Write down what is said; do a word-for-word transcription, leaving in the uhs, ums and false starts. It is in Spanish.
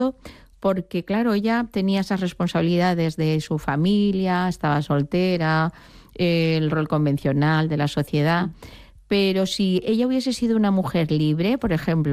porque, claro, ella tenía esas responsabilidades de su familia, estaba soltera, eh, el rol convencional de la sociedad. Pero si ella hubiese sido una mujer libre, por ejemplo,